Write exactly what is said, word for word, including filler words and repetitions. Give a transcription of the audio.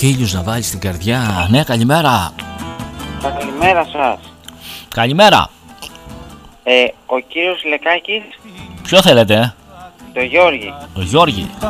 χίλιους να βάλεις στην καρδιά. Ναι, καλημέρα. Καλημέρα σας. Καλημέρα. Ε, ο κύριος Λεκάκης. Ποιο θέλετε? Το Γιώργη. Το Γιώργη.